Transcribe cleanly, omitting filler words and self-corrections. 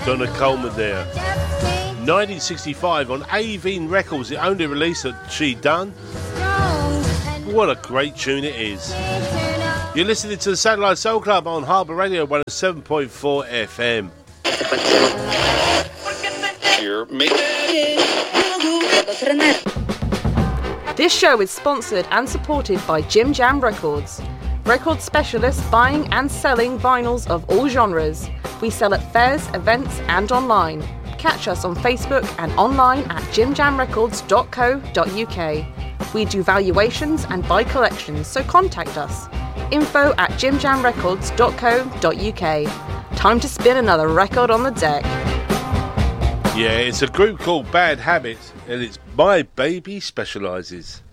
Donna Coleman there. 1965 on Avene Records, the only release that she done. What a great tune it is. You're listening to the Satellite Soul Club on Harbour Radio 107.4 FM. This show is sponsored and supported by Jim Jam Records. Record specialists buying and selling vinyls of all genres. We sell at fairs, events and online. Catch us on Facebook and online at jimjamrecords.co.uk. We do valuations and buy collections, so contact us. info@jimjamrecords.co.uk. Time to spin another record on the deck. Yeah, it's a group called Bad Habits, and it's My Baby Specialises.